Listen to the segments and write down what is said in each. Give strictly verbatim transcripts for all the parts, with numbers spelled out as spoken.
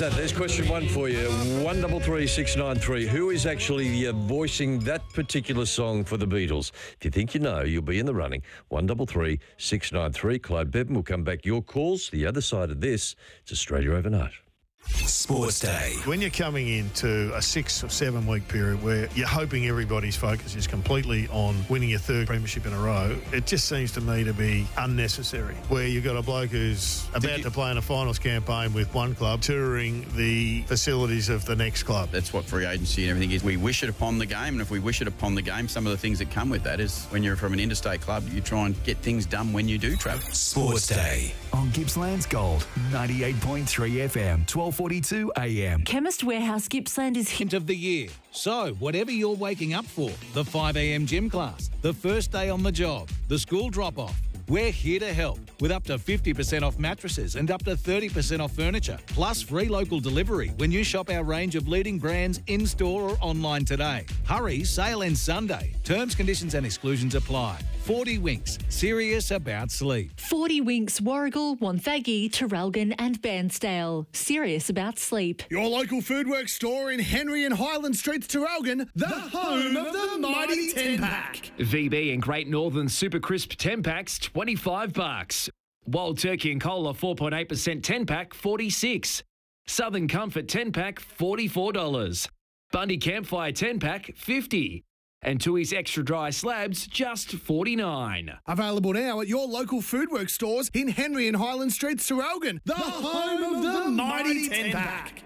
that? There's question one for you. One double three six nine three. Who is actually uh, voicing that particular song for the Beatles? If you think you know, you'll be in the running. One double three six nine three. Clyde Bevan will come back. Your calls. The other side of this. It's Australia Overnight. Sports Day. When you're coming into a six or seven week period where you're hoping everybody's focus is completely on winning your third premiership in a row, it just seems to me to be unnecessary. Where you've got a bloke who's about you... to play in a finals campaign with one club, touring the facilities of the next club. That's what free agency and everything is. We wish it upon the game, and if we wish it upon the game, some of the things that come with that is when you're from an interstate club, you try and get things done when you do travel. Sports Day on Gippsland's Gold, ninety-eight point three F M, twelve forty-two A M. Chemist Warehouse Gippsland is hint of the year. So, whatever you're waking up for, the five A M gym class, the first day on the job, the school drop-off, we're here to help with up to fifty percent off mattresses and up to thirty percent off furniture, plus free local delivery when you shop our range of leading brands in-store or online today. Hurry, sale ends Sunday. Terms, conditions and exclusions apply. forty Winks, serious about sleep. forty Winks, Warragul, Wonthaggi, Traralgon and Bairnsdale. Serious about sleep. Your local Foodworks store in Henry and Highland Streets, Traralgon, the, the home of the mighty ten pack. V B and Great Northern Super Crisp ten packs, twenty-five bucks. Wild Turkey and Cola four point eight percent ten pack, forty-six. Southern Comfort ten pack, forty-four dollars. Bundy Campfire ten pack, fifty. And Tui's Extra Dry Slabs, just forty-nine. Available now at your local Foodworks stores in Henry and Highland Streets, Traralgon, the, the home of the mighty ten pack.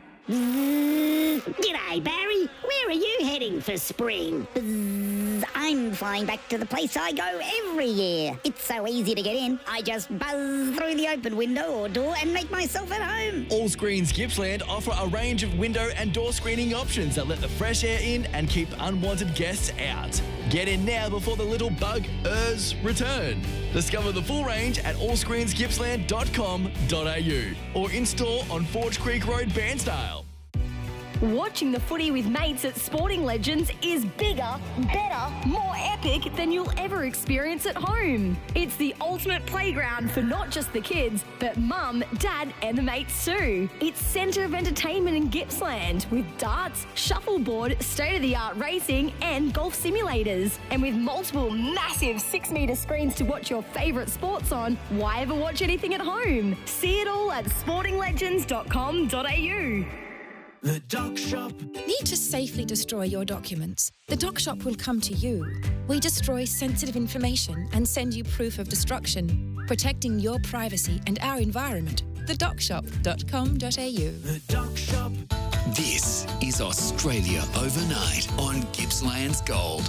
Mm, g'day, Barry. Where are you heading for spring? Bzz, I'm flying back to the place I go every year. It's so easy to get in. I just buzz through the open window or door and make myself at home. All Screens Gippsland offer a range of window and door screening options that let the fresh air in and keep unwanted guests out. Get in now before the little bug-ers return. Discover the full range at all screens gippsland dot com dot a u or in-store on Forge Creek Road, Bairnsdale. Watching the footy with mates at Sporting Legends is bigger, better, more epic than you'll ever experience at home. It's the ultimate playground for not just the kids, but mum, dad and the mates too. It's centre of entertainment in Gippsland with darts, shuffleboard, state-of-the-art racing and golf simulators. And with multiple massive six-metre screens to watch your favourite sports on, why ever watch anything at home? See it all at sporting legends dot com dot a u. The Doc Shop. Need to safely destroy your documents? The Doc Shop will come to you. We destroy sensitive information and send you proof of destruction, protecting your privacy and our environment. the doc shop dot com dot a u. The Doc Shop. This is Australia Overnight on Gippsland's Gold.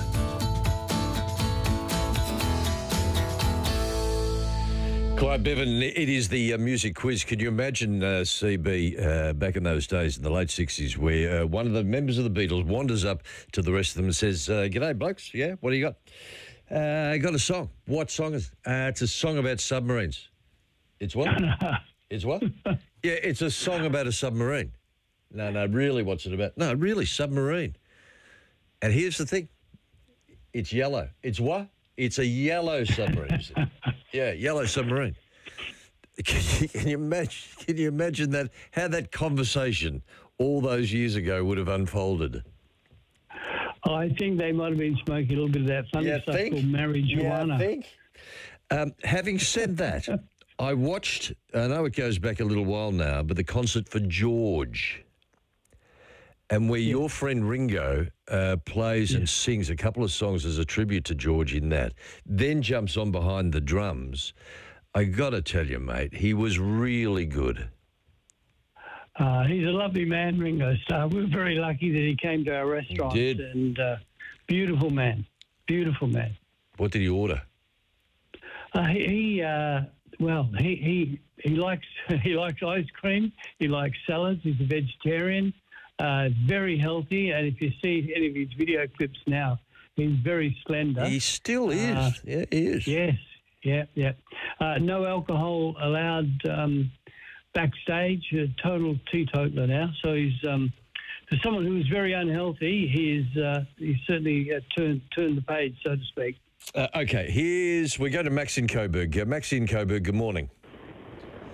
Clyde Bevan, it is the uh, music quiz. Can you imagine, uh, C B, uh, back in those days, in the late sixties, where uh, one of the members of the Beatles wanders up to the rest of them and says, uh, "G'day, blokes. Yeah, what do you got? Uh, I got a song. What song is it? Uh, it's a song about submarines." It's what? It's what? Yeah, it's a song about a submarine. No, no, really, what's it about? No, really, submarine. And here's the thing. It's yellow. It's what? It's a yellow submarine. Yeah, yellow submarine. Can you, can you imagine? Can you imagine that? How that conversation all those years ago would have unfolded? I think they might have been smoking a little bit of that funny yeah, stuff think? called marijuana. Yeah, I think. Um, having said that, I watched. I know it goes back a little while now, but the concert for George. And where yeah. your friend Ringo uh, plays yeah. and sings a couple of songs as a tribute to George in that, then jumps on behind the drums, I got to tell you, mate, he was really good. Uh, he's a lovely man, Ringo Starr. We're very lucky that he came to our restaurant. He did. And uh, beautiful man, beautiful man. What did he order? Uh, he, he uh, well, he, he he likes he likes ice cream. He likes salads. He's a vegetarian. Uh, very healthy, and if you see any of his video clips now, he's very slender. He still is. Uh, yeah, he is. Yes, yeah, yeah. Uh, no alcohol allowed um, backstage. A total teetotaler now. So he's um, for someone who is very unhealthy. He's uh, he's certainly uh, turned turned the page, so to speak. Uh, okay, here's we go to Max in Coburg. Uh, Max in Coburg. Good morning.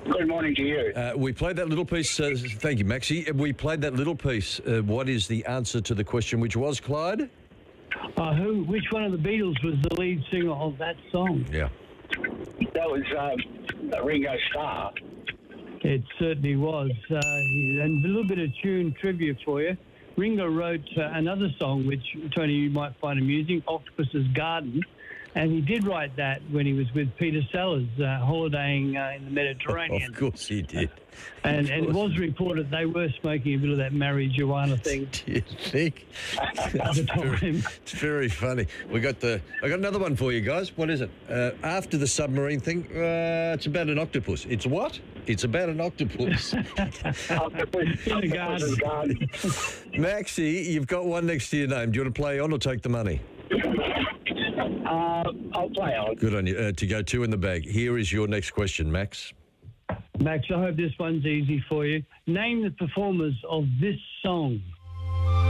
Good morning to you. Uh, we played that little piece. Uh, thank you, Maxie. We played that little piece. Uh, what is the answer to the question, which was, Clyde? Uh, who? Which one of the Beatles was the lead singer of that song? Yeah. That was um, Ringo Starr. It certainly was. Uh, and a little bit of tune trivia for you. Ringo wrote uh, another song, which, Tony, you might find amusing, Octopus's Garden. And he did write that when he was with Peter Sellers, uh, holidaying uh, in the Mediterranean. Of course he did. And, and it was reported they were smoking a bit of that marijuana thing. Do you think? At the time. Very, it's very funny. We got the. I got another one for you guys. What is it? Uh, after the submarine thing, uh, it's about an octopus. It's what? It's about an octopus. Octopus in the garden. Maxie, you've got one next to your name. Do you want to play on or take the money? Uh, I'll play on. Good on you. Uh, to go two in the bag. Here is your next question, Max. Max, I hope this one's easy for you. Name the performers of this song.